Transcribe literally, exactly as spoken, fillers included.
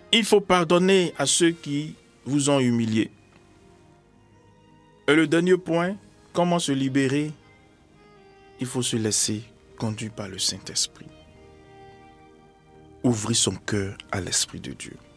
Il faut pardonner à ceux qui vous ont humilié. Et le dernier point, comment se libérer? Il faut se laisser conduire par le Saint-Esprit. Ouvrir son cœur à l'Esprit de Dieu.